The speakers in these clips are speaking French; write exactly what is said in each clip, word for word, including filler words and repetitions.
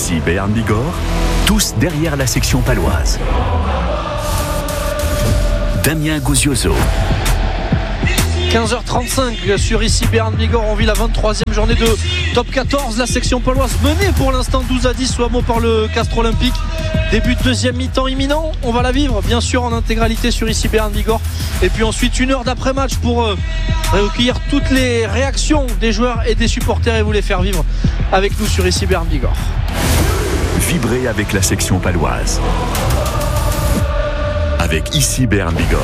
Ici Béarn Bigorre, tous derrière la section paloise. Damien Gozioso. quinze heures trente-cinq sur ici Béarn Bigorre, on vit la vingt-troisième journée de top quatorze. La section paloise menée pour l'instant douze à dix, soit mot par le Castres Olympique. Début de deuxième mi-temps imminent, on va la vivre bien sûr en intégralité sur ici Béarn Bigorre. Et puis ensuite une heure d'après-match pour euh, recueillir toutes les réactions des joueurs et des supporters et vous les faire vivre avec nous sur ici Béarn Bigorre. Vibrez avec la section paloise. Avec ici Béarn Bigorre.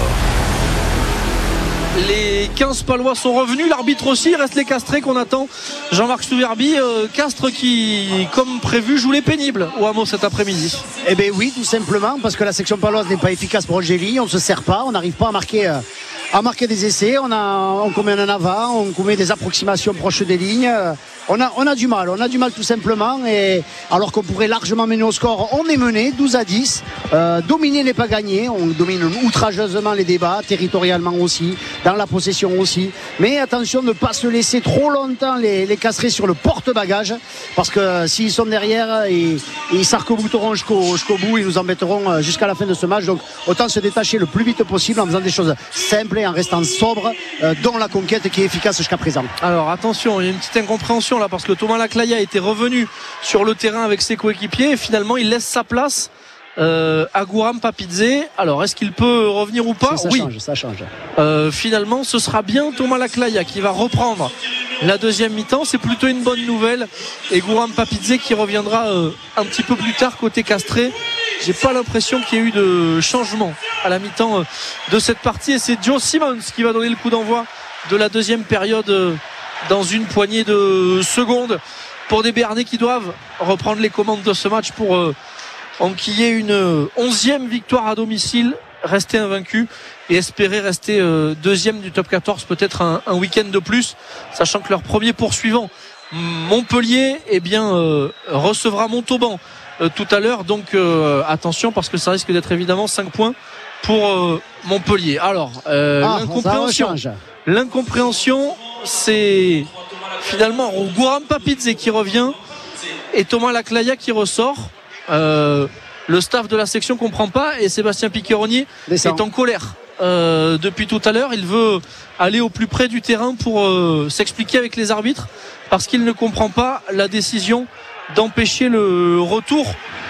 Les quinze palois sont revenus, l'arbitre aussi, il reste les castrés qu'on attend. Jean-Marc Stouverby, euh, Castres qui, comme prévu, joue les pénibles au hameau cet après-midi. Eh bien oui, tout simplement, parce que la section paloise n'est pas efficace pour Angély, on ne se sert pas, on n'arrive pas à marquer, euh, à marquer des essais, on, a, on commet un avant, on commet des approximations proches des lignes. On a, on a du mal, on a du mal tout simplement. Et alors qu'on pourrait largement mener au score, on est mené douze à dix. Euh, dominer n'est pas gagné. On domine outrageusement les débats, territorialement aussi, dans la possession aussi. Mais attention de ne pas se laisser trop longtemps les, les casserer sur le porte-bagages. Parce que euh, s'ils sont derrière, ils, ils s'arc-bouteront jusqu'au, jusqu'au bout, ils nous embêteront jusqu'à la fin de ce match. Donc autant se détacher le plus vite possible en faisant des choses simples et en restant sobre, euh, dont la conquête qui est efficace jusqu'à présent. Alors attention, il y a une petite incompréhension là parce que Thomas Laclaya était revenu sur le terrain avec ses coéquipiers et finalement il laisse sa place euh, à Gouram Papidze. Alors est-ce qu'il peut revenir ou pas? Ça, ça Oui, change, ça change. Euh, finalement ce sera bien Thomas Laclaya qui va reprendre la deuxième mi-temps. C'est plutôt une bonne nouvelle et Gouram Papidze qui reviendra euh, un petit peu plus tard côté castré. J'ai pas l'impression qu'il y ait eu de changement à la mi-temps euh, de cette partie et c'est Joe Simmons qui va donner le coup d'envoi de la deuxième période euh, dans une poignée de secondes pour des Béarnais qui doivent reprendre les commandes de ce match pour euh, enquiller une onzième victoire à domicile, rester invaincu et espérer rester euh, deuxième du top quatorze, peut-être un, un week-end de plus, sachant que leur premier poursuivant Montpellier eh bien, euh, recevra Montauban euh, tout à l'heure, donc euh, attention parce que ça risque d'être évidemment cinq points pour euh, Montpellier. Alors euh, ah, l'incompréhension l'incompréhension c'est finalement Gouram Papidze qui revient et Thomas Laclaya qui ressort. Euh, le staff de la section comprend pas et Sébastien Piccheroni est en colère euh, depuis tout à l'heure. Il veut aller au plus près du terrain pour euh, s'expliquer avec les arbitres parce qu'il ne comprend pas la décision d'empêcher le retour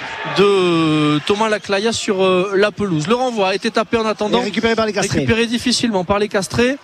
de Thomas Laclaya sur euh, la pelouse. Le renvoi a été tapé en attendant, récupéré par les castrés, récupéré difficilement par les castrés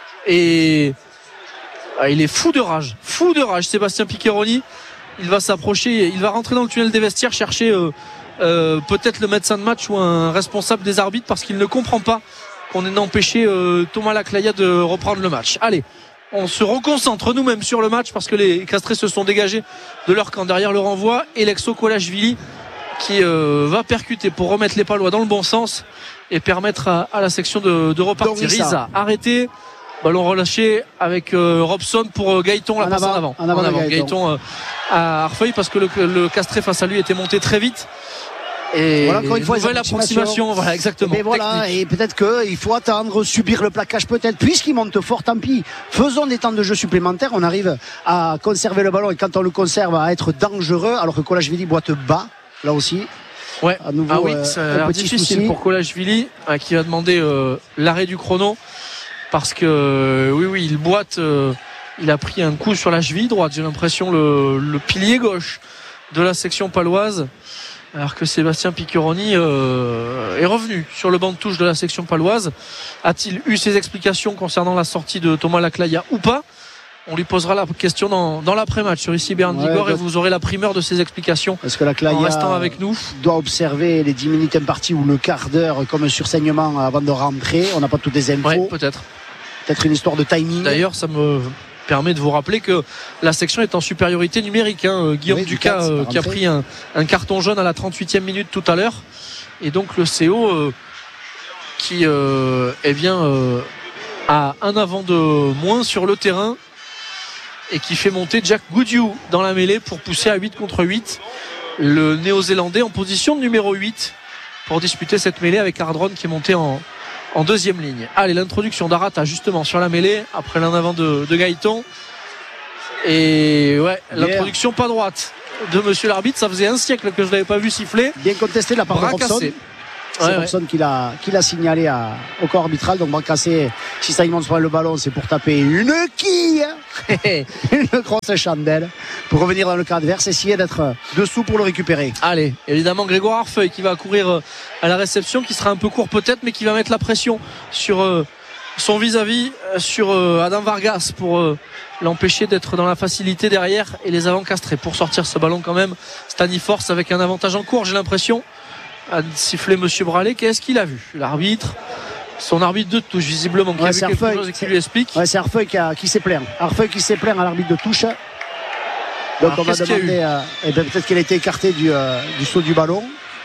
et ah, il est fou de rage, fou de rage Sébastien Piccheroni. Il va s'approcher, il va rentrer dans le tunnel des vestiaires chercher euh, euh, peut-être le médecin de match ou un responsable des arbitres parce qu'il ne comprend pas qu'on ait empêché euh, Thomas Laclaya de reprendre le match. Allez, on se reconcentre nous-mêmes sur le match parce que les castrés se sont dégagés de leur camp derrière le renvoi et Lexo Kolashvili qui euh, va percuter pour remettre les palois dans le bon sens et permettre à, à la section de, de repartir. Risa arrêté, ballon relâché avec euh, Robson pour euh, Gaëton, la passe en avant, en avant, en avant Gaëton, Gaëton euh, à Arfeuil parce que le, le castré face à lui était monté très vite et voilà, encore une fois, nouvelle approximation, voilà exactement. Et voilà, et peut-être qu'il faut attendre, subir le plaquage peut-être, puisqu'il monte fort, tant pis. Faisons des temps de jeu supplémentaires, on arrive à conserver le ballon et quand on le conserve à être dangereux, alors que Kolashvili boite bas, là aussi. Ouais. À nouveau, ah oui, euh, ça a l'air difficile souci pour Kolashvili euh, qui va demander euh, l'arrêt du chrono parce que euh, oui oui il boite, euh, il a pris un coup sur la cheville droite, j'ai l'impression le, le pilier gauche de la section paloise, alors que Sébastien Piccheroni euh, est revenu sur le banc de touche de la section paloise. A-t-il eu ses explications concernant la sortie de Thomas Laclaya ou pas? On lui posera la question dans, dans l'après-match sur ici Béarn Bigorre ouais, et vous aurez la primeur de ses explications. Parce que Laclaya en restant avec nous doit observer les dix minutes imparties ou le quart d'heure comme un sursaignement avant de rentrer. On n'a pas toutes les infos. Ouais, peut-être. Peut-être une histoire de timing. D'ailleurs, ça me permet de vous rappeler que la section est en supériorité numérique. Hein. Guillaume oui, Ducas euh, qui a pris un, un carton jaune à la trente-huitième minute tout à l'heure. Et donc le C O euh, qui euh, eh bien, euh, a un avant de moins sur le terrain et qui fait monter Jack Goodieu dans la mêlée pour pousser à huit contre huit le néo-zélandais en position de numéro huit pour disputer cette mêlée avec Ardron qui est monté en, en deuxième ligne. Allez, l'introduction d'Arata justement sur la mêlée après l'en avant de, de Gaëton et ouais, l'introduction pas droite de monsieur l'arbitre. Ça faisait un siècle que je ne l'avais pas vu siffler. Bien contesté de la part Bras de Robson. cassé. C'est Ouais, Robson qui l'a qui l'a signalé à, au corps arbitral. Donc bras cassé, si Simons prend le ballon, c'est pour taper une quille, une grosse chandelle, pour revenir dans le cadre adverse, essayer d'être dessous pour le récupérer. Allez, évidemment Grégoire Arfeuil qui va courir à la réception, qui sera un peu court peut-être, mais qui va mettre la pression sur euh, son vis-à-vis, euh, sur euh, Adam Vargas, pour euh, l'empêcher d'être dans la facilité derrière et les avant castrés. Pour sortir ce ballon quand même, Stani Force avec un avantage en cours, j'ai l'impression, a sifflé monsieur Bralé. Qu'est-ce qu'il a vu, l'arbitre, son arbitre de touche visiblement, qui ouais, a vu quelque Arfeuil, chose et qui lui explique. Ouais, c'est Arfeuil qui, a, qui s'est plaint. Arfeuil qui s'est plaint à l'arbitre de touche. Donc Alors, on va qu'est-ce qu'il y a demander euh, eh ben, peut-être qu'elle a été écartée du, euh, du saut du ballon.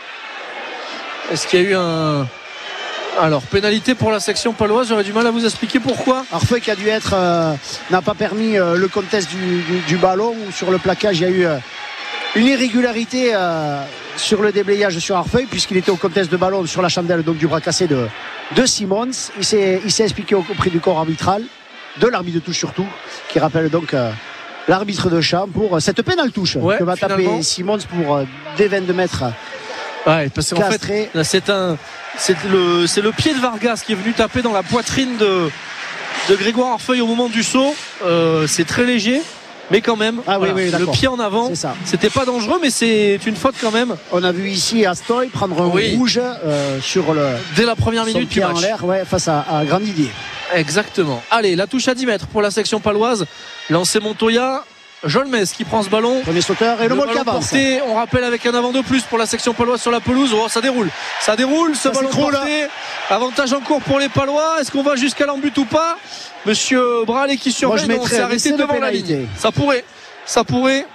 Est-ce qu'il y a eu un... Alors, pénalité pour la section paloise, j'aurais du mal à vous expliquer pourquoi. Arfeuil qui a dû être euh, n'a pas permis euh, le contest du, du, du ballon, ou sur le plaquage il y a eu euh, une irrégularité euh, sur le déblayage sur Arfeuil, puisqu'il était au contest de ballon sur la chandelle donc du bras cassé de, de Simons. Il s'est, il s'est expliqué auprès du corps arbitral, de l'arbitre de touche surtout, qui rappelle donc euh, l'arbitre de champ pour euh, cette pénale touche ouais, que va finalement. taper Simons pour euh, des vingt-deux mètres. Ouais, parce qu'en fait, là, c'est un, c'est le, c'est le pied de Vargas qui est venu taper dans la poitrine de, de Grégoire Arfeuil au moment du saut. Euh, c'est très léger, mais quand même, ah, voilà, oui, oui, le pied en avant. C'est ça. C'était pas dangereux, mais c'est une faute quand même. On a vu ici Astoy prendre un oui. rouge euh, sur le dès la première son minute pied du match. en l'air, ouais, face à, à Grandidier. Exactement. Allez, la touche à dix mètres pour la section paloise. Lancé Montoya. Jolmes qui prend ce ballon. Premier sauteur et le, le ballon qui avance. Porté, on rappelle, avec un avant de plus pour la section paloise sur la pelouse. Oh, ça déroule. Ça déroule, ce ça ballon porté. Avantage en cours pour les Palois. Est-ce qu'on va jusqu'à l'embut ou pas? Monsieur Bralé qui surveille. Moi, je s'est arrêté devant la ligne. Ça pourrait. Ça pourrait.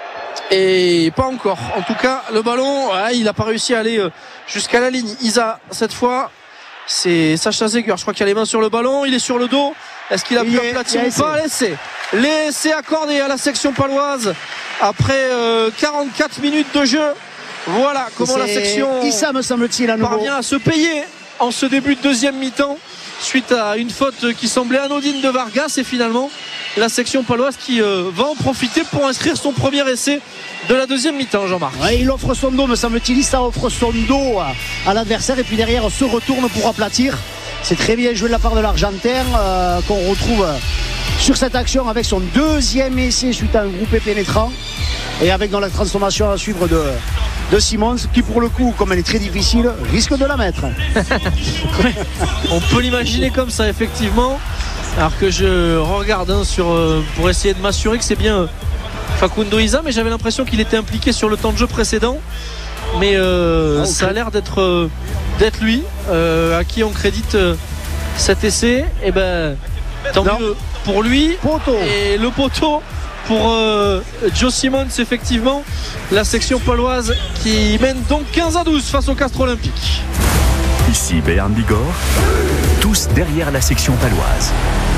Et pas encore. En tout cas, le ballon, ouais, il n'a pas réussi à aller jusqu'à la ligne. Isa, cette fois, c'est Sacha Zeger. Je crois qu'il a les mains sur le ballon. Il est sur le dos. Est-ce qu'il a pu aplatir ou pas? L'essai. L'essai accordé à la section paloise après euh, quarante-quatre minutes de jeu. Voilà comment la section Issa, me semble-t-il, à nouveau parvient à se payer en ce début de deuxième mi-temps suite à une faute qui semblait anodine de Vargas, et finalement la section paloise qui euh, va en profiter pour inscrire son premier essai de la deuxième mi-temps. Jean-Marc, ouais, il offre son dos, me semble-t-il. Issa offre son dos à, à l'adversaire, et puis derrière on se retourne pour aplatir. C'est très bien joué de la part de l'Argentin, euh, qu'on retrouve euh, sur cette action avec son deuxième essai suite à un groupé pénétrant, et avec dans la transformation à suivre de, de Simons, qui pour le coup, comme elle est très difficile, risque de la mettre. ouais, on peut l'imaginer comme ça, effectivement. Alors que je regarde hein, sur, euh, pour essayer de m'assurer que c'est bien euh, Facundo Isa, mais j'avais l'impression qu'il était impliqué sur le temps de jeu précédent. Mais euh, ah, okay. ça a l'air d'être, euh, d'être lui euh, à qui on crédite euh, cet essai. Et ben tant non. mieux pour lui. Poteau. Et le poteau pour euh, Joe Simons, effectivement. La section paloise qui mène donc quinze à douze face au Castres Olympique. Ici Béarn Bigorre, tous derrière la section paloise.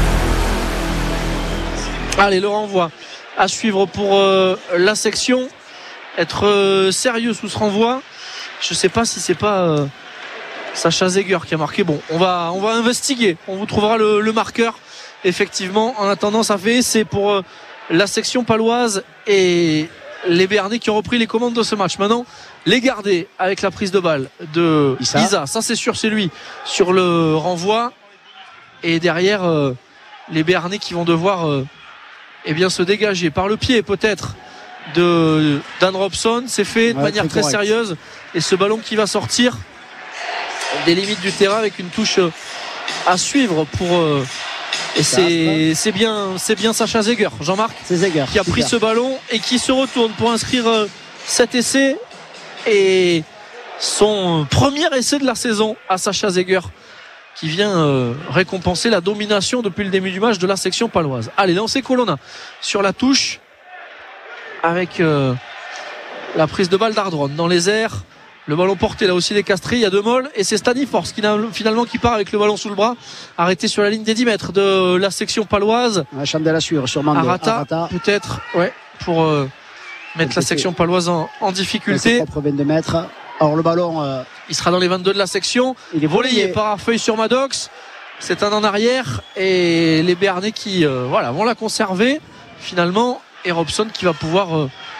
Allez, le renvoi à suivre pour euh, la section. Être euh, sérieux sous ce renvoi. Je sais pas si c'est pas euh, Sacha Zeger qui a marqué. Bon, on va, on va investiguer. On vous trouvera le, le marqueur. Effectivement, en attendant, ça fait essai pour euh, la section paloise et les Béarnais qui ont repris les commandes de ce match. Maintenant, les garder avec la prise de balle de Issa. Isa. Ça, c'est sûr, c'est lui sur le renvoi. Et derrière, euh, les Béarnais qui vont devoir euh, eh bien, se dégager par le pied, peut-être, de Dan Robson. C'est fait de ouais, manière très, très sérieuse, et ce ballon qui va sortir des limites du terrain avec une touche à suivre pour euh, et c'est, c'est bien c'est bien Sacha Zeger, Jean-Marc, c'est Zeger, qui a pris ce ballon et qui se retourne pour inscrire euh, cet essai et son premier essai de la saison à Sacha Zeger, qui vient euh, récompenser la domination depuis le début du match de la section paloise. Allez, lancé Colonna sur la touche avec euh, la prise de balle d'Ardron dans les airs. Le ballon porté là aussi des Castrés. Il y a deux molles et c'est Stani Force qui finalement qui part avec le ballon sous le bras, arrêté sur la ligne des dix mètres de la section paloise. La chandelle à suivre sûrement. Arata, Arata. peut-être, ouais, pour euh, mettre la section paloise en, en difficulté. vingt-deux mètres. Alors le ballon, euh... il sera dans les vingt-deux de la section. Il est volayé par Arfeuil sur Maddox. C'est un en arrière et les Béarnais qui euh, voilà vont la conserver finalement. Et Robson qui va pouvoir euh,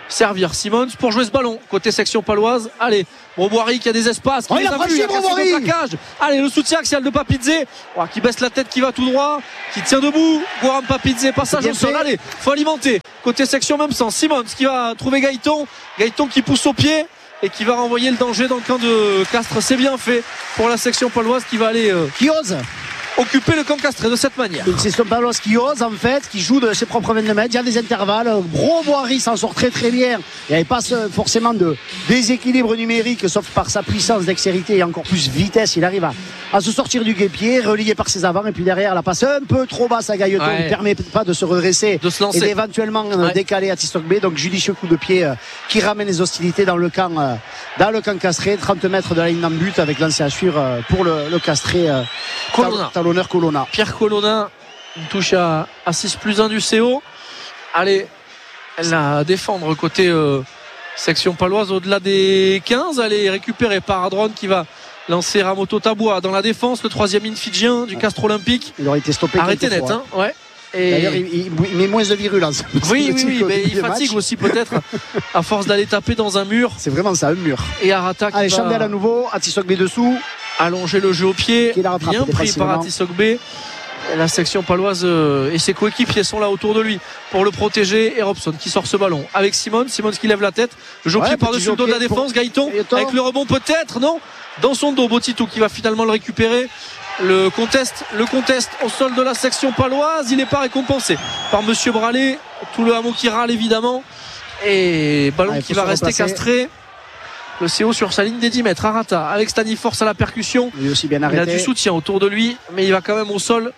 servir. Simons pour jouer ce ballon côté section paloise. Allez, Broboiry qui a des espaces, qui oh, les a vus, il a cassé le plaquage. Allez, le soutien axial de Papidze, oh, qui baisse la tête, qui va tout droit, qui tient debout. Goran Papidze, passage au sol. Allez, faut alimenter côté section même sens. Simons qui va trouver Gaëton, Gaëton qui pousse au pied et qui va renvoyer le danger dans le camp de Castres. C'est bien fait pour la section paloise qui va aller euh, qui ose occuper le camp castré de cette manière. Une section paloise qui ose en fait, qui joue de ses propres vingt mètres. Il y a des intervalles. Broboiry s'en sort très très bien. Il n'y avait pas forcément de déséquilibre numérique, sauf par sa puissance, dextérité et encore plus vitesse. Il arrive à, à se sortir du guépier, relié par ses avants, et puis derrière la passe un peu trop basse à Gailleton, ouais. ne permet pas de se redresser, de se lancer et d'éventuellement ouais. décaler à Tistokbe. Donc judicieux coup de pied euh, qui ramène les hostilités dans le camp euh, dans le camp castré, trente mètres de la ligne d'en but, avec lancé à suivre euh, pour le, le castré euh, Colonna. talonneur Colonna. Pierre Colonna, une touche à, à six plus un du C O. Allez, elle a défendre côté euh, section paloise au-delà des quinze. Elle est récupérée par Adron qui va lancer Ramoto Taboua dans la défense. Le troisième in fidjien du Castres Olympique. Il aurait été stoppé. Arrêté net, fois. hein, ouais. Et d'ailleurs, il, il, il met moins de virulence. Oui, oui, oui, mais il fatigue match. Aussi peut-être à force d'aller taper dans un mur. C'est vraiment ça, un mur. Et Arata qui Allez, va Chandel à nouveau, Atisogbe dessous. Allonger le jeu au pied, bien pris par Atisogbe. La section paloise euh, et ses coéquipiers sont là autour de lui pour le protéger. Et Robson qui sort ce ballon avec Simons. Simons qui lève la tête. Le jeu au ouais, pied par-dessus le dos de la défense. Pour... Gaëton avec le rebond peut-être, non, dans son dos. Botitou qui va finalement le récupérer. Le conteste, le conteste au sol de la section paloise. Il n'est pas récompensé par Monsieur Bralé. Tout le hameau qui râle évidemment. Et ballon ouais, qui va rester replacer. Castré. Le C O sur sa ligne des dix mètres. Arata avec Staniforce à la percussion. Il, aussi bien arrêté. Il a du soutien autour de lui, mais il va quand même au sol.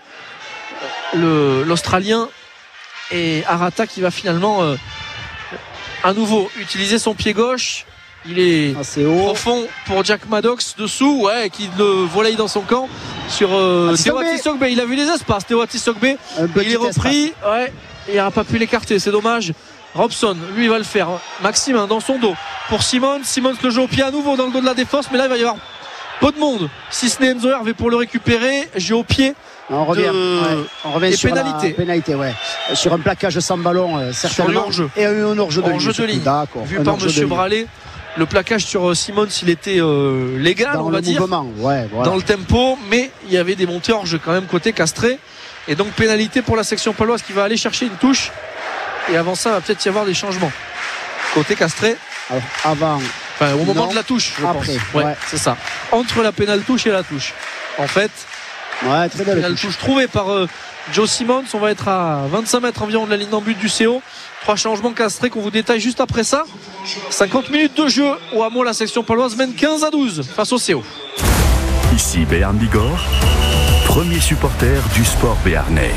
Le, l'Australien et Arata qui va finalement euh, à nouveau utiliser son pied gauche. Il est profond pour Jack Maddox dessous, ouais, qui le volaille dans son camp sur euh, Théo Atisogbe. Il a vu les espaces, Théo Atisogbe. Il est repris, ouais, il n'aura pas pu l'écarter, c'est dommage. Robson, lui, il va le faire. Maximin dans son dos pour Simons. Simons le joue au pied à nouveau dans le dos de la défense, mais là, il va y avoir peu de monde. Si ce n'est Enzo Hervé pour le récupérer, jeu au pied. On revient, de... ouais. On revient sur pénalités. la pénalité, ouais. Sur un plaquage sans ballon, euh, certainement. Sur et un hors-jeu de ligne. Hors-jeu de ligne. D'accord. Vu par Monsieur Bralé. Le plaquage sur Simons, il était euh, légal, dans on va le dire, ouais, voilà. Dans le tempo, mais il y avait des montées hors jeu quand même côté Castré. Et donc pénalité pour la section paloise qui va aller chercher une touche. Et avant ça, il va peut-être y avoir des changements côté Castré. Alors, avant, enfin, au moment non, de la touche, je après, pense. Ouais, ouais. C'est ça. Entre la pénale touche et la touche. En fait, ouais, très belle pénale touche. touche trouvée par euh, Joe Simons. On va être à vingt-cinq mètres environ de la ligne d'en but du C O. Trois changements Castré qu'on vous détaille juste après ça. cinquante minutes de jeu au hameau. La section paloise mène quinze à douze face au C O. Ici Béarn Bigorre, premier supporter du sport béarnais.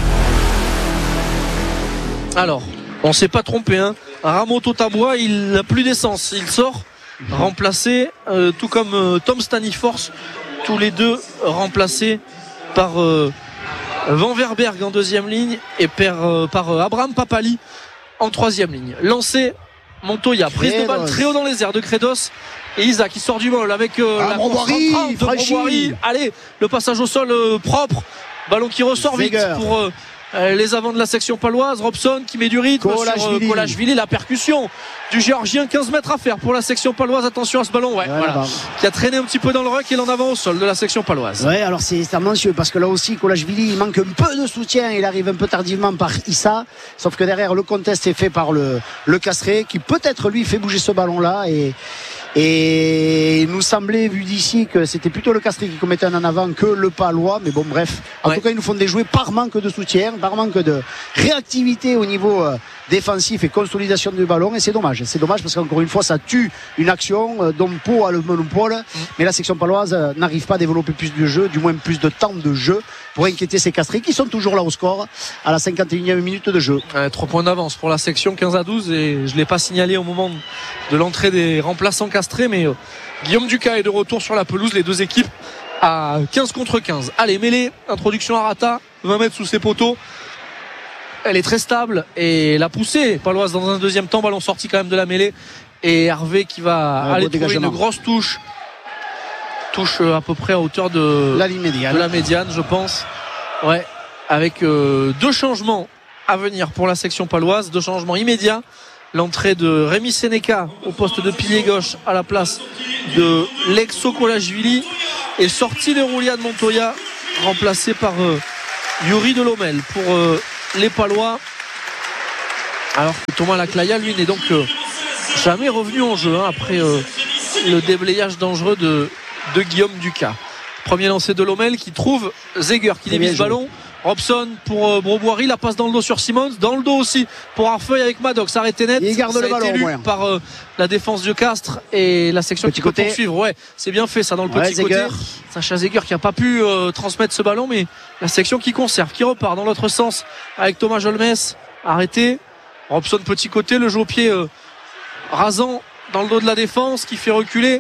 Alors, on ne s'est pas trompé, hein. Ramoto Taboua, il n'a plus d'essence. Il sort remplacé, euh, tout comme euh, Tom Staniforce, tous les deux remplacés par euh, Van Verberg en deuxième ligne et par, euh, par euh, Abraham Papali en troisième ligne. Lancé Montoya, prise de balle très haut dans les airs de Credos et Isaac qui sort du vol avec euh, ah, la course de Broboiry. Allez, le passage au sol euh, propre, ballon qui ressort vite Zeger. Pour euh, les avants de la section paloise. Robson qui met du rythme sur euh, Kolashvili, la percussion du Géorgien. Quinze mètres à faire pour la section paloise. Attention à ce ballon, ouais, ouais voilà, bah. Qui a traîné un petit peu dans le ruck et l'en avant au sol de la section paloise. Ouais, alors c'est tendancieux parce que là aussi Kolashvili, il manque un peu de soutien. Il arrive un peu tardivement par Issa, sauf que derrière le contest est fait par le, le Castré qui peut-être lui fait bouger ce ballon là et Et il nous semblait, vu d'ici, que c'était plutôt le Castré qui commettait un en avant que le Palois. Mais bon, bref. En ouais. tout cas, ils nous font déjouer par manque de soutien, par manque de réactivité au niveau euh, défensif et consolidation du ballon. Et c'est dommage. C'est dommage parce qu'encore une fois, ça tue une action euh, dont Pau a le monopole. Mmh. Mais la section paloise euh, n'arrive pas à développer plus de jeu, du moins plus de temps de jeu pour inquiéter ces Castrés qui sont toujours là au score à la cinquante et unième minute de jeu. Ouais, trois points d'avance pour la section, quinze à douze. Et je ne l'ai pas signalé au moment de l'entrée des remplaçants Castrés, mais euh, Guillaume Ducas est de retour sur la pelouse. Les deux équipes à quinze contre quinze. Allez, mêlée, introduction à Arata, vingt mètres sous ses poteaux. Elle est très stable et la poussée paloise dans un deuxième temps, ballon sorti quand même de la mêlée. Et Hervé qui va ouais, aller trouver dégagement. Une grosse touche. Touche à peu près à hauteur de la ligne médiane, de la médiane, je pense. Ouais, avec euh, deux changements à venir pour la section paloise, deux changements immédiats. l'entrée de Rémi Sénéca au poste de pilier gauche à la place de Lexo Kolashvili et sortie de Roulian Montoya remplacé par euh, Yuri Delhommel pour euh, les Palois, alors que Thomas Laclaya lui n'est donc euh, jamais revenu en jeu hein, après euh, le déblayage dangereux de, de Guillaume Ducas. Premier lancé de Delhommel qui trouve Zeger qui dévisse le ballon. Robson pour euh, Broboiry, la passe dans le dos sur Simons, dans le dos aussi pour Arfeuil avec Maddox, arrêté net. Il garde ça le a ballon été lu par euh, la défense de Castres et la section petit qui peut côté. poursuivre. Ouais, c'est bien fait ça dans le Ouais, petit côté. Zeger. Sacha Zeger qui n'a pas pu euh, transmettre ce ballon, mais la section qui conserve, qui repart dans l'autre sens avec Thomas Jolmes, arrêté. Robson petit côté, le jeu au pied euh, rasant dans le dos de la défense qui fait reculer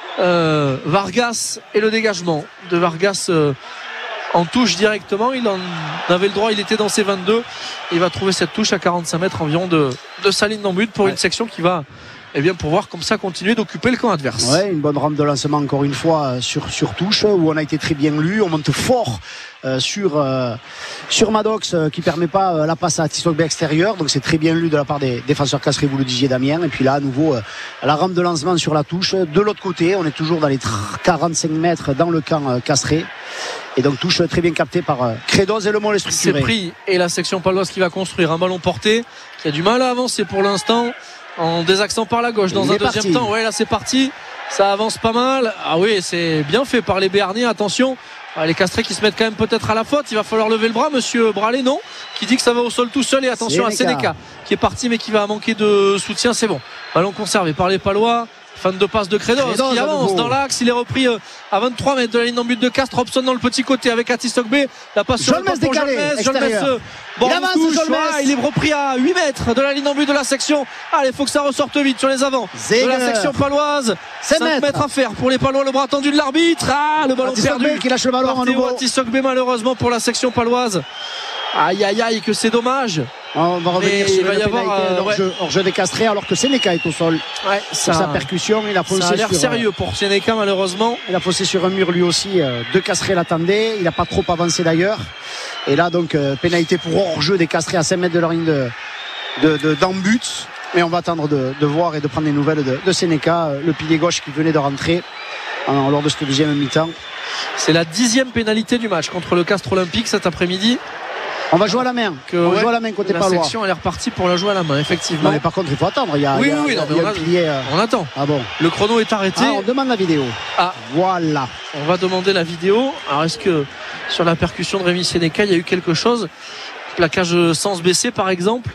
euh, Vargas et le dégagement de Vargas euh, en touche directement. Il en avait le droit, il était dans ses vingt-deux. Il va trouver cette touche à quarante-cinq mètres environ de, de sa ligne d'en but pour ouais. une section qui va eh bien, pouvoir comme ça continuer d'occuper le camp adverse. Ouais, une bonne rampe de lancement encore une fois sur, sur touche où on a été très bien lu. On monte fort euh, sur, euh, sur Maddox euh, qui permet pas euh, la passe à Tissot extérieur. Donc c'est très bien lu de la part des défenseurs Castres, vous le disiez Damien. Et puis là à nouveau euh, la rampe de lancement sur la touche. De l'autre côté, on est toujours dans les quarante-cinq mètres dans le camp euh, Castré. Et donc touche très bien captée par euh, Credos et le Mont les structuré. C'est pris et la section paloise qui va construire un ballon porté qui a du mal à avancer pour l'instant en désaxant par la gauche dans Il un est deuxième parti. temps. Ouais, là c'est parti, ça avance pas mal. Ah oui, c'est bien fait par les Béarnais, attention. Ah, les Castrés qui se mettent quand même peut-être à la faute. Il va falloir lever le bras, monsieur Bralet, non, qui dit que ça va au sol tout seul. Et attention Sénéca. à Sénéca qui est parti mais qui va manquer de soutien. C'est bon, ballon conservé par les Palois. Fin de passe de Credos, Credos qui avance dans l'axe. Il est repris à vingt-trois mètres de la ligne d'en but de Castres. Robson dans le petit côté avec Atistokbe. La passe sur le Jolmes pour décalé, Jolmes. Jolmes bon, il avance, touche, ouais, il est repris à huit mètres de la ligne d'en but de la section. Allez, il faut que ça ressorte vite sur les avants Zeger. De la section paloise. cinq mètres à faire pour les Palois. Le bras tendu de l'arbitre. Ah, le ballon Atistokbe perdu qui lâche le ballon à nouveau. Atistokbe malheureusement pour la section paloise. Aïe aïe aïe, que c'est dommage. On va revenir mais sur il va le y avoir euh, hors, jeu, hors jeu des Castrés alors que Sénéca est au sol. Ouais, sur ça, sa percussion, il a foncé ça a l'air sur, sérieux pour Sénéca malheureusement. Il a foncé sur un mur lui aussi. Euh, deux Castrés l'attendaient. Il n'a pas trop avancé d'ailleurs. Et là donc euh, pénalité pour hors jeu des Castrés à cinq mètres de leur ligne de, de, de, d'en but. Mais on va attendre de, de voir et de prendre des nouvelles de, de Sénéca, le pilier gauche qui venait de rentrer en, lors de cette deuxième mi-temps. C'est la dixième pénalité du match contre le Castres Olympique cet après-midi. On va jouer à la main. Que, on va ouais, jouer à la main côté la Palois. La section elle est repartie pour la jouer à la main, effectivement. Non, mais par contre, il faut attendre. Il y a, oui, il y a, oui, non, il y a on, un a, pilier, euh... on attend. Ah bon. Le chrono est arrêté. Ah, on demande la vidéo. Ah, voilà. On va demander la vidéo. Alors, est-ce que sur la percussion de Rémi Sénéca, il y a eu quelque chose? Plaquage sens baissé, par exemple,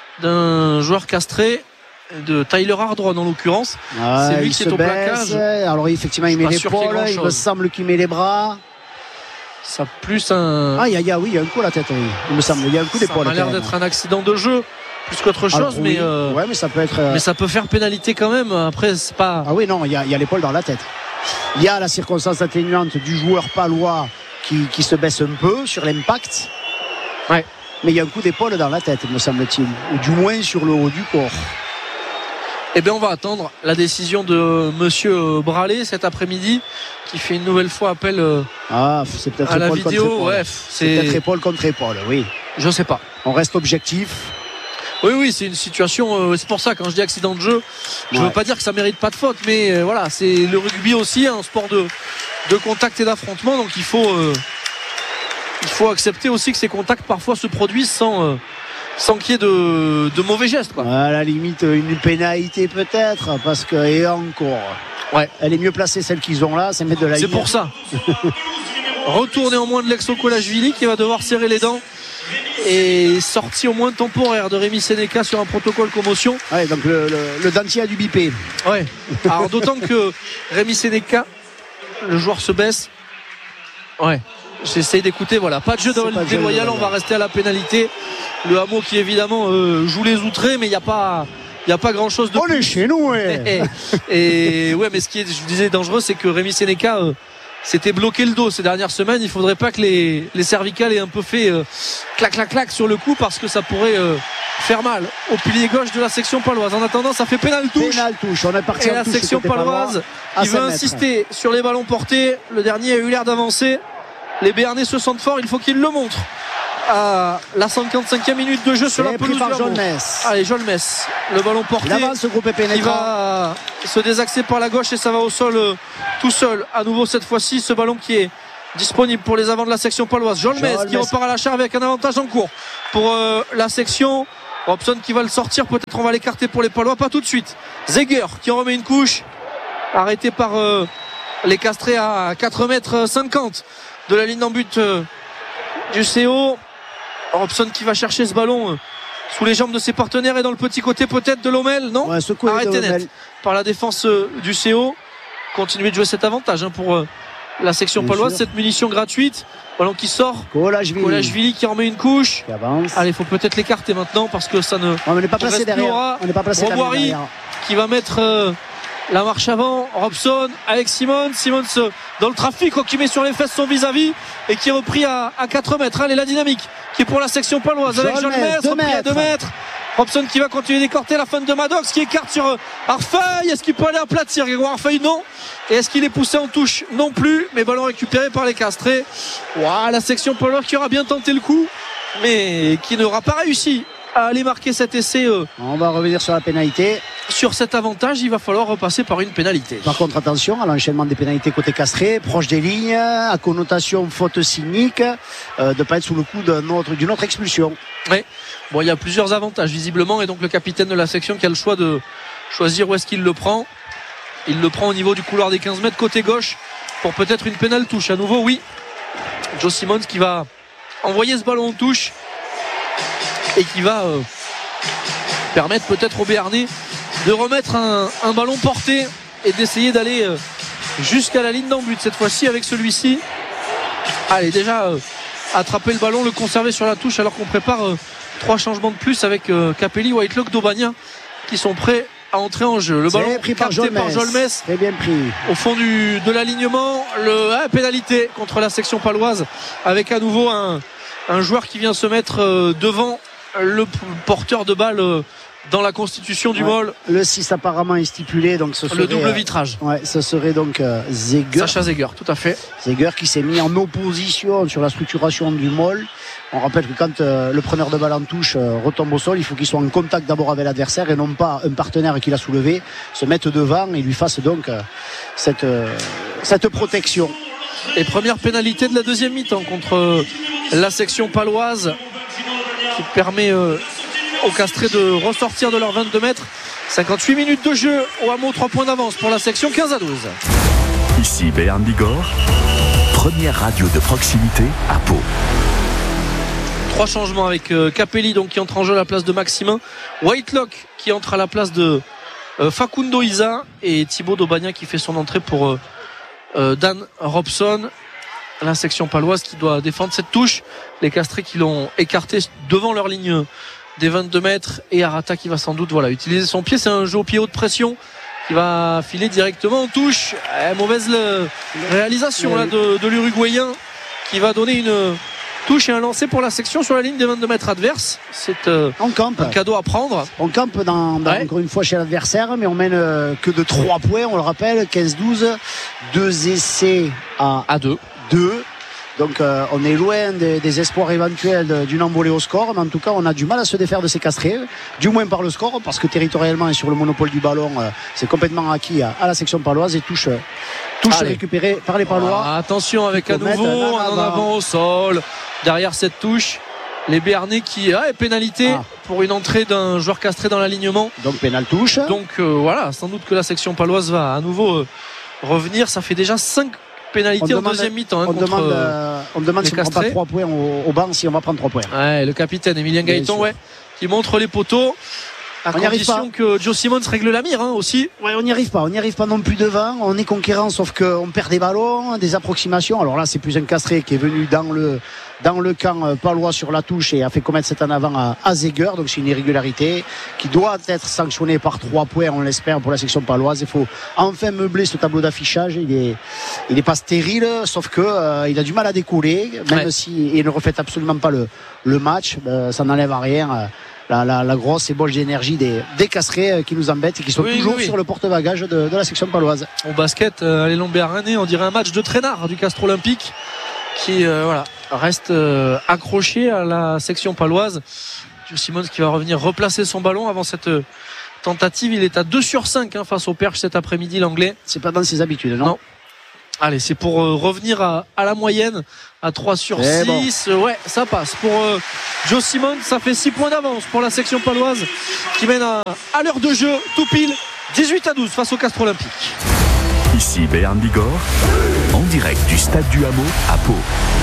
d'un joueur castré, de Tyler Hardron en l'occurrence. Ah, c'est lui qui est au plaquage. Alors, effectivement, il met l'épaule. Il me semble qu'il met les bras. Ça plus un. Ah, il y a, il y a, oui, il y a un coup à la tête, oui. Il me semble. Il y a un coup d'épaule. Ça a l'air d'être un accident de jeu plus qu'autre chose, Alors, mais. Oui. Euh... Ouais, mais ça peut être. Euh... Mais ça peut faire pénalité quand même. Après, c'est pas. Ah oui, non, il y a, il y a l'épaule dans la tête. Il y a la circonstance atténuante du joueur palois qui, qui se baisse un peu sur l'impact. Ouais. Mais il y a un coup d'épaule dans la tête, me semble-t-il. Ou du moins sur le haut du corps. Eh bien, on va attendre la décision de monsieur Bralet cet après-midi, qui fait une nouvelle fois appel ah, c'est peut-être à la vidéo. Ouais, c'est... c'est peut-être épaule contre épaule, oui. Je sais pas. On reste objectif. Oui, oui, c'est une situation. Euh, c'est pour ça, quand je dis accident de jeu, je ouais. veux pas dire que ça mérite pas de faute, mais euh, voilà, c'est le rugby aussi, un sport de, de contact et d'affrontement, donc il faut, euh, il faut accepter aussi que ces contacts parfois se produisent sans. Euh, sans qu'il y ait de, de mauvais gestes quoi. À la limite une pénalité peut-être parce que et encore ouais. Elle est mieux placée celle qu'ils ont là, c'est mettre de la c'est ligne. Pour ça. Retour néanmoins de Lexo Kolashvili qui va devoir serrer les dents et sortie au moins temporaire de Rémi Sénéca sur un protocole commotion. Ouais, donc le, le, le dentier a dû biper. Ouais. Alors d'autant que Rémi Sénéca, le joueur se baisse. Ouais. J'essaye d'écouter, voilà, pas de jeu de déloyal, on va rester à la pénalité. Le Hameau qui évidemment euh, joue les outrés, mais il n'y a pas, il y a pas grand chose de. On plus. est chez nous, ouais. Et, et ouais, mais ce qui est, je vous disais, dangereux, c'est que Rémi Sénéca euh, s'était bloqué le dos ces dernières semaines. Il faudrait pas que les, les cervicales aient un peu fait euh, clac, clac, clac sur le coup parce que ça pourrait euh, faire mal au pilier gauche de la section paloise. En attendant, ça fait pénal touche. Pénal touche. On est parti et la section paloise qui veut insister sur les ballons portés. Le dernier a eu l'air d'avancer. Les Béarnais se sentent forts, il faut qu'ils le montrent à la cinquante-cinquième minute de jeu sur la pelouse par du Hameau. Jolmes. Allez, Jolmes, le ballon porté. Il avance, ce groupe est Il pénétrant. va se désaxer par la gauche et ça va au sol euh, tout seul. À nouveau cette fois-ci, ce ballon qui est disponible pour les avants de la section paloise. Jolmes qui repart à la charge avec un avantage en cours pour euh, la section. Robson qui va le sortir, peut-être on va l'écarter pour les Palois, pas tout de suite. Zeger qui en remet une couche, arrêté par euh, les Castrés à quatre mètres cinquante de la ligne d'en but euh, du C O. Robson qui va chercher ce ballon euh, sous les jambes de ses partenaires et dans le petit côté peut-être de Lomel, non ouais, arrêté net par la défense euh, du C O. Continuer de jouer cet avantage hein, pour euh, la section Bien paloise, sûr. Cette munition gratuite. Ballon qui sort, Kolashvili qui remet une couche. Qui avance. Allez, il faut peut-être l'écarter maintenant parce que ça ne. Ouais, on n'est pas placé derrière. On n'est pas placé derrière. Qui va mettre euh, la marche avant. Robson avec Simon. Simon euh, dans le trafic, quoi, qui met sur les fesses son vis-à-vis et qui est repris à, à quatre mètres. Allez, la dynamique qui est pour la section paloise avec Jolmes, repris à deux mètres. Robson qui va continuer d'écarter la fin de Maddox qui écarte sur euh, Arfeuil. Est-ce qu'il peut aller aplatir Grégoire Arfeuil? Non. Et est-ce qu'il est poussé en touche? Non plus. Mais ballon récupéré par les Castrés. Ouah, la section paloise qui aura bien tenté le coup, mais qui n'aura pas réussi à aller marquer cet essai. Euh, On va revenir sur la pénalité. Sur cet avantage, il va falloir repasser par une pénalité. Par contre, attention à l'enchaînement des pénalités côté Castré, proche des lignes, à connotation faute cynique, euh, de ne pas être sous le coup d'une autre, d'une autre expulsion. Oui. Bon, il y a plusieurs avantages visiblement, et donc le capitaine de la section qui a le choix de choisir où est-ce qu'il le prend. Il le prend au niveau du couloir des quinze mètres côté gauche pour peut-être une pénale touche. À nouveau, oui. Joe Simmons qui va envoyer ce ballon en touche et qui va euh, permettre peut-être au Béarnais de remettre un, un ballon porté et d'essayer d'aller euh, jusqu'à la ligne d'en but cette fois-ci avec celui-ci. Allez, déjà euh, attraper le ballon, le conserver sur la touche alors qu'on prépare euh, trois changements de plus avec euh, Capelli, Whitelock, Daubagna qui sont prêts à entrer en jeu. Le C'est ballon pris par capté par Jolmes. Très bien pris. Au fond du, de l'alignement, le ah, pénalité contre la section paloise avec à nouveau un, un joueur qui vient se mettre euh, devant le porteur de balle euh, dans la constitution du ouais. môle. Le six apparemment est stipulé, donc ce serait, le double vitrage. Euh, ouais, ce serait donc euh, Zeger. Sacha Zeger, tout à fait. Zeger qui s'est mis en opposition sur la structuration du môle. On rappelle que quand euh, le preneur de balle en touche euh, retombe au sol, il faut qu'il soit en contact d'abord avec l'adversaire et non pas un partenaire qui l'a soulevé se mette devant et lui fasse donc euh, cette, euh, cette protection. Et première pénalité de la deuxième mi-temps contre euh, la section paloise qui permet euh, aux Castrés de ressortir de leurs vingt-deux mètres. cinquante-huit minutes de jeu au Hameau, trois points d'avance pour la section quinze à douze. Ici Béarn Bigorre, première radio de proximité à Pau. Trois changements avec euh, Capelli donc, qui entre en jeu à la place de Maximin, Whitelock qui entre à la place de euh, Facundo Isa et Thibaut Daubagna qui fait son entrée pour euh, euh, Dan Robson. La section paloise qui doit défendre cette touche. Les Castrés qui l'ont écarté devant leur ligne des vingt-deux mètres et Arata qui va sans doute voilà, utiliser son pied. C'est un jeu au pied haut de pression qui va filer directement en touche. Eh, mauvaise le... réalisation là, de, de l'Uruguayen qui va donner une touche et un lancer pour la section sur la ligne des vingt-deux mètres adverse. C'est euh, on campe. un cadeau à prendre. On campe dans, dans, ouais. encore une fois chez l'adversaire, mais on mène euh, que de trois points, on le rappelle, quinze douze, deux essais à, à deux. deux. Donc euh, on est loin des, des espoirs éventuels d'une envolée au score, mais en tout cas on a du mal à se défaire de ces Castrés, du moins par le score, parce que territorialement et sur le monopole du ballon, euh, c'est complètement acquis à, à la section paloise et touche, touche récupérée par les Palois. Ah, attention avec à nouveau un en avant au sol, derrière cette touche, les Béarnais qui a ah, pénalité ah. pour une entrée d'un joueur castré dans l'alignement. Donc pénal touche. Donc euh, voilà, sans doute que la section paloise va à nouveau euh, revenir. Ça fait déjà cinq pénalité en deuxième mi-temps hein, on, contre, demande, euh, on demande si on ne prend pas trois points au, au banc, si on va prendre trois points. Ouais, le capitaine Emilien Gaëton ouais, qui montre les poteaux à on condition que Joe Simmons règle la mire hein, aussi. Ouais, on n'y arrive pas, on n'y arrive pas non plus devant, on est conquérant sauf qu'on perd des ballons, des approximations. Alors là c'est plus un Castré qui est venu dans le dans le camp palois sur la touche et a fait commettre cet en avant à, à Zeger, donc c'est une irrégularité qui doit être sanctionnée par trois points, on l'espère, pour la section paloise. Il faut enfin meubler ce tableau d'affichage, il est il est pas stérile, sauf que euh, il a du mal à décoller, même ouais. si il ne reflète absolument pas le, le match, euh, ça n'enlève à rien euh, La, la, la grosse ébauche d'énergie des, des Castrés qui nous embêtent et qui sont oui, toujours oui, oui. sur le porte-bagages de, de la section paloise. Au basket, euh, les Béarnais, on dirait un match de traînard du Castre Olympique qui euh, voilà, reste euh, accroché à la section paloise. Joe Simmons qui va revenir replacer son ballon avant cette euh, tentative. Il est à deux sur cinq hein, face au Perche cet après-midi, l'anglais. C'est pas dans ses habitudes, non, non. Allez, c'est pour euh, revenir à, à la moyenne à trois sur six. Bon. Ouais, ça passe. Pour euh, Joe Simmons, ça fait six points d'avance pour la section paloise qui mène à, à l'heure de jeu, tout pile, dix-huit à douze face au Castres Olympique. Ici Béarn Bigorre, en direct du Stade du Hameau à Pau.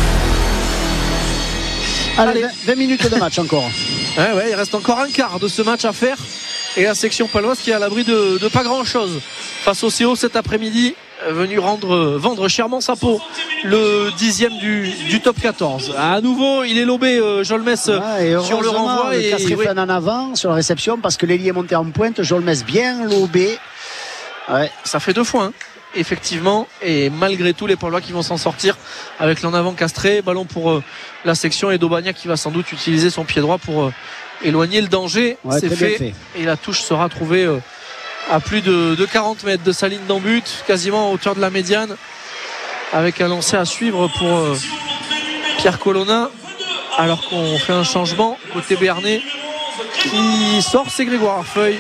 Allez, vingt minutes de match encore. Ouais, ouais, il reste encore un quart de ce match à faire. Et la section paloise qui est à l'abri de, de pas grand-chose face au C O cet après-midi, venu rendre, vendre chèrement sa peau, le dixième du, du top quatorze. À nouveau, il est lobé, euh, Jolmes ouais, sur le renvoi. Le Castres oui. fait en avant sur la réception parce que l'ailier est monté en pointe. Jolmes bien lobé. Ouais. Ça fait deux fois, hein, effectivement. Et malgré tout, les Palois qui vont s'en sortir avec l'en avant castré. Ballon pour euh, la section et Dobagna qui va sans doute utiliser son pied droit pour euh, éloigner le danger. Ouais, c'est fait. fait. Et la touche sera trouvée. Euh, à plus de, de quarante mètres de sa ligne d'en but, quasiment à hauteur de la médiane, avec un lancer à suivre pour euh, Pierre Colonna, alors qu'on fait un changement côté béarnais qui sort, c'est Grégoire Arfeuil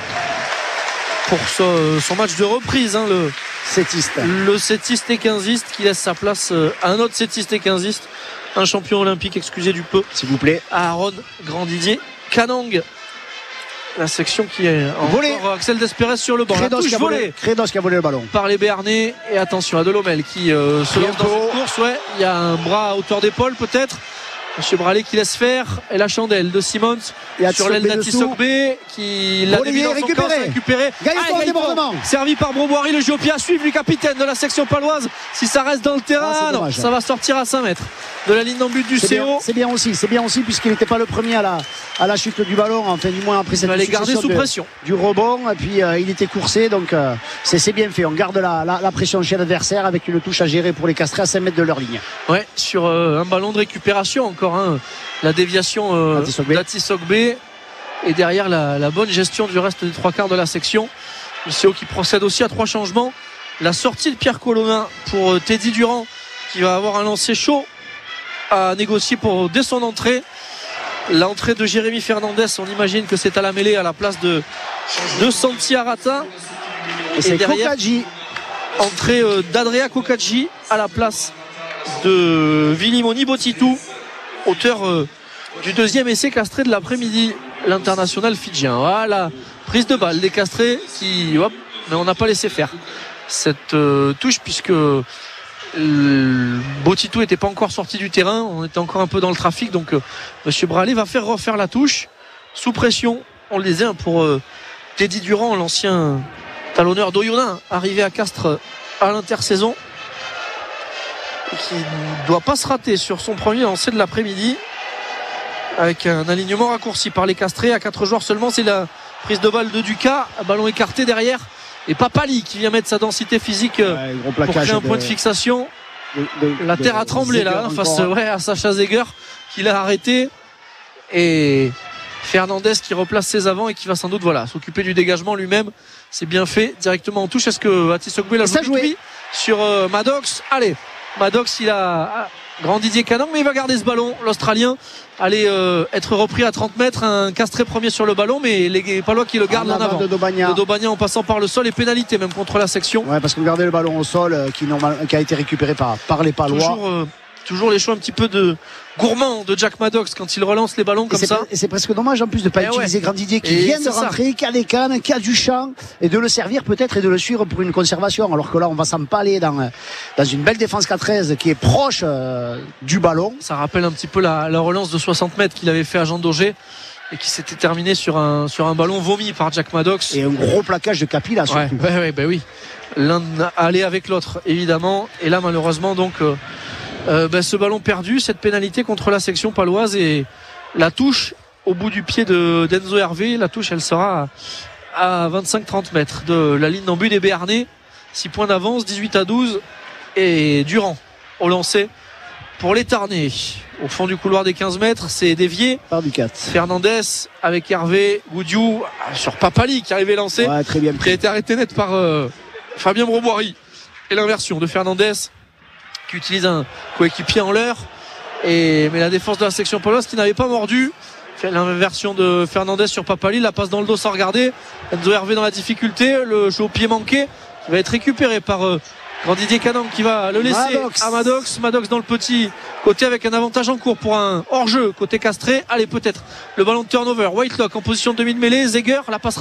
pour ce, son match de reprise, hein, le sétiste le sétiste et quinziste qui laisse sa place à un autre sétiste et quinziste, un champion olympique, excusez du peu, s'il vous plaît, à Aaron Grandidier. Canang, la section qui est en volé. Axel Despérez sur le banc. Credos qui a volé. Credos qui a volé le ballon. Par les Béarnais. Et attention à Delomel qui euh, se lance dans une course. Ouais, il y a un bras à hauteur d'épaule peut-être. Monsieur Bralé qui laisse faire. Et la chandelle de Simmons sur l'aile d'Atisogbe qui l'a dévié dans son camp, récupéré. Ah, servi par Broboiry, le Géopia à suivre, le capitaine de la section paloise. Si ça reste dans le terrain, ah, non, ça va sortir à cinq mètres de la ligne d'en but du C O. C'est bien aussi, c'est bien aussi puisqu'il n'était pas le premier à la, à la chute du ballon, enfin du moins après cette il va les garder sous de, pression du rebond et puis euh, il était coursé, donc euh, c'est bien fait. On garde la, la, la pression chez l'adversaire avec une touche à gérer pour les Castrés à cinq mètres de leur ligne. Ouais, sur euh, un ballon de récupération encore un. Hein. La déviation euh, d'Atisogbe et derrière la, la bonne gestion du reste des trois quarts de la section. Le C O qui procède aussi à trois changements. La sortie de Pierre Colonna pour euh, Teddy Durand qui va avoir un lancer chaud à négocier pour dès son entrée. L'entrée de Jérémy Fernandez, on imagine que c'est à la mêlée à la place de, de Santi Arata. Et, et c'est derrière Kokadji. Entrée euh, d'Adrea Kokadji à la place de Vilimoni Botitou, auteur euh, du deuxième essai castré de l'après-midi, l'international fidjien. Voilà, prise de balle des Castrés qui, hop, mais on n'a pas laissé faire cette euh, touche puisque euh, Botitou n'était pas encore sorti du terrain, on était encore un peu dans le trafic, donc euh, Monsieur Bralé va faire refaire la touche sous pression. On le disait hein, pour euh, Teddy Durand, l'ancien talonneur d'Oyonnax, arrivé à Castres à l'intersaison, qui ne doit pas se rater sur son premier lancer de l'après-midi avec un alignement raccourci par les Castrés à quatre joueurs seulement. C'est la prise de balle de Ducas, ballon écarté derrière et Papali qui vient mettre sa densité physique ouais, pour créer un point de, de fixation de, de, la terre de, a tremblé Zeger là hein, face ouais, à Sacha Zeger qui l'a arrêté et Fernandez qui replace ses avants et qui va sans doute voilà, s'occuper du dégagement lui-même. C'est bien fait directement en touche. Est-ce que Atisogbe l'a joué sur euh, Maddox? Allez, Maddox il a Grandidier Canang, mais il va garder ce ballon. L'Australien allait euh, être repris à trente mètres, un Castré premier sur le ballon, mais les Palois qui le gardent en, en avant de Dobagna. de Dobagna en passant par le sol et pénalité même contre la section. Ouais, parce que regardez le ballon au sol euh, qui, normal, qui a été récupéré par, par les Palois. Toujours, euh, toujours les choix un petit peu de gourmand de Jack Maddox quand il relance les ballons comme et ça. Et c'est presque dommage en plus de ne pas et utiliser ouais. Grandidier qui et vient de rentrer, ça. qui a des cannes, qui a du champ et de le servir peut-être et de le suivre pour une conservation. Alors que là, on va s'empaler dans, dans une belle défense quatre treize qui est proche euh, du ballon. Ça rappelle un petit peu la, la relance de soixante mètres qu'il avait fait à Jean Daugé et qui s'était terminé sur un, sur un ballon vomi par Jack Maddox. Et un gros plaquage de Capi là surtout. Ouais, ouais, ouais, bah oui. L'un allait avec l'autre évidemment. Et là, malheureusement, donc. Euh, Euh, ben, ce ballon perdu, cette pénalité contre la section paloise et la touche au bout du pied de d'Enzo Hervé. La touche elle sera à, à vingt-cinq trente mètres de la ligne d'en but des Béarnais. six points d'avance, dix-huit à douze et Durand au lancer pour les Tarnais au fond du couloir des quinze mètres. C'est dévié par du quatre. Fernandez avec Hervé Goudiou sur Papali qui arrivait lancé, ouais, très bien qui a été arrêté net par euh, Fabien Broboiry et l'inversion de Fernandez qui utilise un coéquipier en l'air. Et, mais la défense de la section paloise qui n'avait pas mordu. L'inversion de Fernandez sur Papali, la passe dans le dos sans regarder. Enzo Hervé dans la difficulté, le jeu au pied manqué qui va être récupéré par euh, Grand Didier Canang qui va le laisser Maddox. à Maddox. Maddox dans le petit côté avec un avantage en cours pour un hors-jeu côté Castré. Allez, peut-être le ballon de turnover. Whitelock en position de demi de mêlée. Zeger la passera